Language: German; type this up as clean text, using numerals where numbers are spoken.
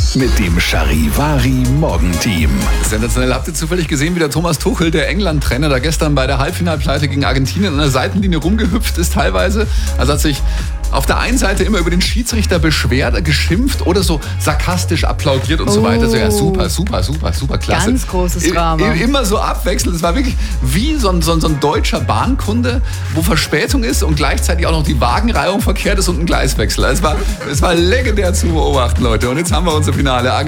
mit dem Charivari Morgenteam. Sensationell. Habt ihr zufällig gesehen, wie der Thomas Tuchel, der England-Trainer, da gestern bei der Halbfinalpleite gegen Argentinien an der Seitenlinie rumgehüpft ist teilweise? Also hat sich auf der einen Seite immer über den Schiedsrichter beschwert, geschimpft oder so sarkastisch applaudiert und so weiter. Also ja, super klasse. Ganz großes Drama. Immer so abwechselnd. Es war wirklich wie so ein deutscher Bahnkunde, wo Verspätung ist und gleichzeitig auch noch die Wagenreihung verkehrt ist und ein Gleiswechsel. Es war legendär zu beobachten, Leute. Und jetzt haben wir unser Finale.